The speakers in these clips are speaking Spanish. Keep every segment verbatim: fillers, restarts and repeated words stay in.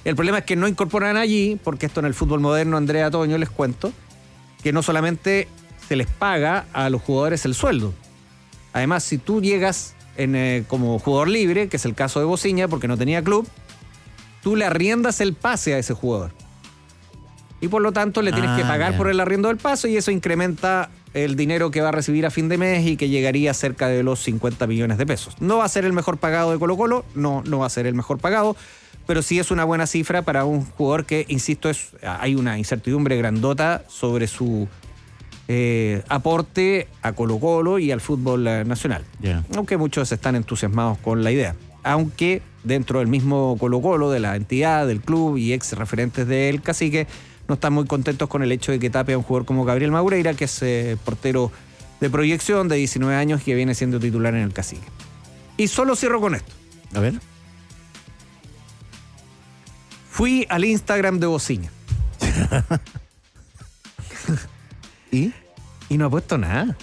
El problema es que no incorporan allí, porque esto en el fútbol moderno, Andrea Toño, les cuento, que no solamente se les paga a los jugadores el sueldo. Además, si tú llegas en, eh, como jugador libre, que es el caso de Bociña, porque no tenía club, tú le arriendas el pase a ese jugador. Y por lo tanto le tienes ah, que pagar yeah. por el arriendo del pase y eso incrementa el dinero que va a recibir a fin de mes y que llegaría a cerca de los cincuenta millones de pesos. No va a ser el mejor pagado de Colo-Colo, no, no va a ser el mejor pagado, pero sí es una buena cifra para un jugador que, insisto, es, hay una incertidumbre grandota sobre su eh, aporte a Colo-Colo y al fútbol nacional. Yeah. Aunque muchos están entusiasmados con la idea. Aunque dentro del mismo Colo-Colo, de la entidad, del club y ex referentes del Cacique, no están muy contentos con el hecho de que tape a un jugador como Gabriel Maureira, que es eh, portero de proyección de diecinueve años que viene siendo titular en el Cacique. Y solo cierro con esto. A ver. Fui al Instagram de Bociña. ¿Y? Y no ha puesto nada.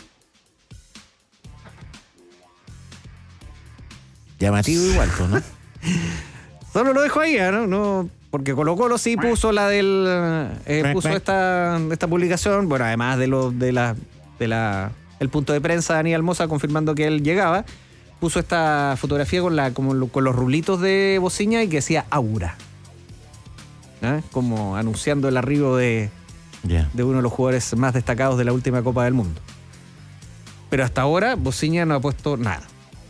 Llamativo igual, ¿no? Solo lo dejo ahí, ¿no? no porque Colo-Colo sí puso la del eh, puso esta, esta publicación, bueno, además de lo de la de la el punto de prensa de Daniel Mosa confirmando que él llegaba, puso esta fotografía con la como lo, con los rulitos de Bociña y que decía Aura. ¿Eh? Como anunciando el arribo de, yeah. de uno de los jugadores más destacados de la última Copa del Mundo. Pero hasta ahora Bociña no ha puesto nada.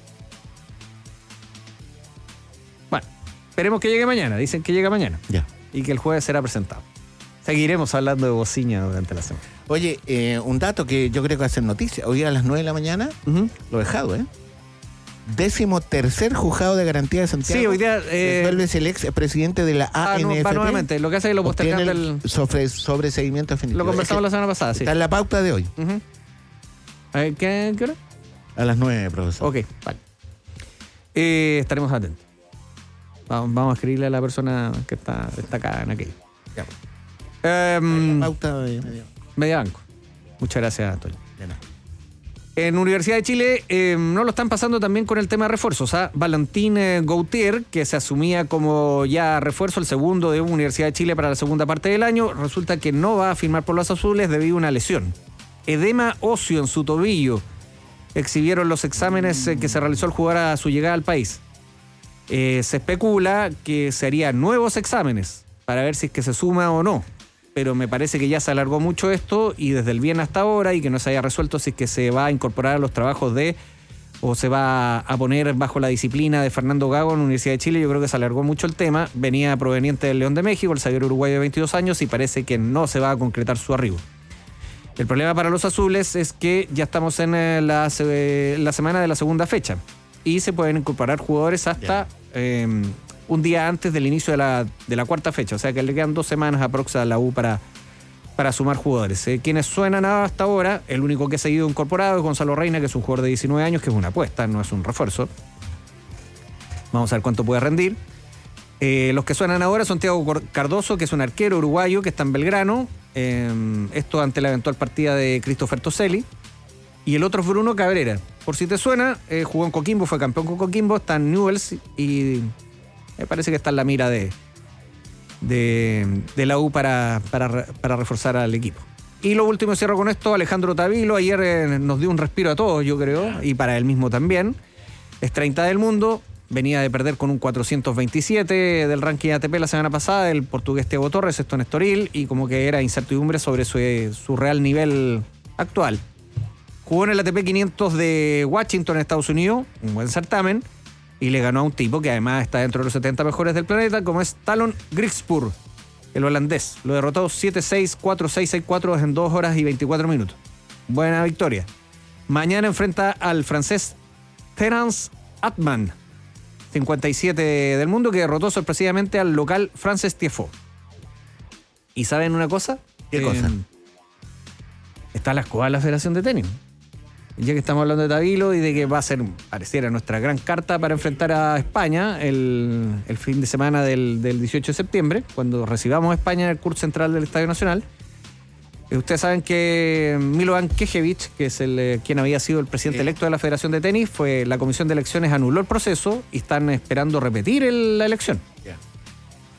Esperemos que llegue mañana, dicen que llega mañana. Ya. Y que el jueves será presentado. Seguiremos hablando de Bociña durante la semana. Oye, eh, un dato que yo creo que va a ser noticia. Hoy a las nueve de la mañana, uh-huh. lo he dejado, ¿eh? Décimo tercer juzgado de garantía de Santiago. Sí, hoy día... Eh, vuelves el ex presidente de la ah, A N F P. No, nuevamente, lo que hace es que lo postergan del... Sobre, sobre seguimiento definitivo. Lo conversamos es que la semana pasada, sí. Está en la pauta de hoy. Uh-huh. ¿A ¿Qué, ¿Qué hora? A las nueve, profesor. Ok, vale. Eh, estaremos atentos. Vamos, vamos a escribirle a la persona que está destacada en aquello. Um, la pauta de medio. Mediabanco. Muchas gracias, Antonio. En Universidad de Chile eh, no lo están pasando también con el tema de refuerzos. ¿ah? Valentín eh, Gautier, que se asumía como ya refuerzo, el segundo de Universidad de Chile para la segunda parte del año, resulta que no va a firmar por los azules debido a una lesión. Edema óseo en su tobillo. Exhibieron los exámenes eh, que se realizó el jugador a su llegada al país. Eh, se especula que se harían nuevos exámenes para ver si es que se suma o no, pero me parece que ya se alargó mucho esto y desde el viernes hasta ahora y que no se haya resuelto si es que se va a incorporar a los trabajos de o se va a poner bajo la disciplina de Fernando Gago en la Universidad de Chile. Yo creo que se alargó mucho el tema. Venía proveniente del León de México, el zaguero uruguayo de veintidós años, y parece que no se va a concretar su arribo. El problema para los azules es que ya estamos en la, la semana de la segunda fecha y se pueden incorporar jugadores hasta eh, un día antes del inicio de la, de la cuarta fecha. O sea que le quedan dos semanas aprox a la U para, para sumar jugadores. Eh, quienes suenan hasta ahora, el único que ha seguido incorporado es Gonzalo Reina, que es un jugador de diecinueve años, que es una apuesta, no es un refuerzo. Vamos a ver cuánto puede rendir. Eh, los que suenan ahora son Thiago Cardoso, que es un arquero uruguayo que está en Belgrano. Eh, esto ante la eventual partida de Christopher Toselli. Y el otro es Bruno Cabrera. Por si te suena, eh, jugó en Coquimbo, fue campeón con Coquimbo, está en Newell's y me parece que está en la mira de, de, de la U para, para, para reforzar al equipo. Y lo último, cierro con esto, Alejandro Tavilo. Ayer eh, nos dio un respiro a todos, yo creo, y para él mismo también. Es treinta del mundo, venía de perder con un cuatrocientos veintisiete del ranking A T P la semana pasada, el portugués Thiago Torres, esto en Estoril, y como que era incertidumbre sobre su, su real nivel actual. Jugó en el A T P quinientos de Washington, en Estados Unidos, un buen certamen, y le ganó a un tipo que además está dentro de los setenta mejores del planeta, como es Talon Griekspoor, el holandés. Lo derrotó siete seis, cuatro seis, seis cuatro en dos horas y veinticuatro minutos. Buena victoria. Mañana enfrenta al francés Terence Atman, cincuenta y siete del mundo, que derrotó sorpresivamente al local Frances Tiafoe. ¿Y saben una cosa? ¿Qué eh, cosa? Está a la escoba de la Federación de Tenis. Ya que estamos hablando de Tavilo y de que va a ser, pareciera, nuestra gran carta para enfrentar a España el, el fin de semana del, del dieciocho de septiembre, cuando recibamos a España en el curso central del Estadio Nacional. Eh, ustedes saben que Milovan Knežević, que es el, eh, quien había sido el presidente sí. electo de la Federación de Tenis, fue la comisión de elecciones anuló el proceso y están esperando repetir el, la elección. Yeah.